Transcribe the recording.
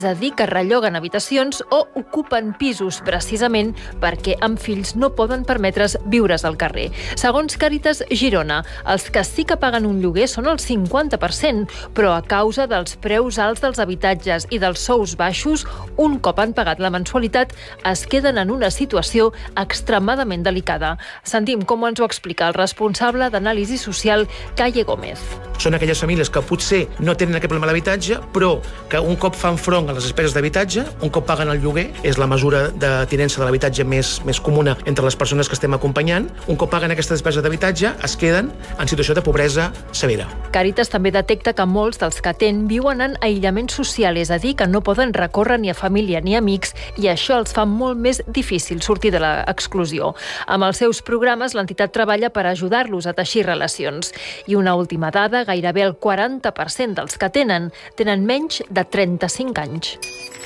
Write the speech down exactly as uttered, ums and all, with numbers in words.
És a dir, que relloguen habitacions o ocupen pisos precisament perquè amb fills no poden permetre's viure's al carrer. Segons Càritas Girona, els que sí que paguen un lloguer són el cinquanta per cent, però a causa dels preus alts dels habitatges i dels sous baixos, un cop han pagat la mensualitat, es queden en una situació extremadament delicada. Sentim com ens ho explica el responsable d'anàlisi social, Calle Gómez. Són aquelles famílies que potser no tenen aquest problema a l'habitatge, però que un cop fan front a les despeses d'habitatge, un cop paguen el lloguer, és la mesura de tinença de l'habitatge més, més comuna entre les persones que estem acompanyant, un cop paguen aquesta despesa d'habitatge, es queden en situació de pobresa severa. Càritas també detecta que molts dels que atén viuen en aïllament social, és a dir, que no poden recórrer ni a família ni a amics, i això els fa molt més difícil sortir de l'exclusió. Amb els seus programes, l'entitat treballa per ajudar-los a teixir relacions. I una última dada, gairebé el quaranta per cent dels que tenen tenen menys de trenta-cinc anys.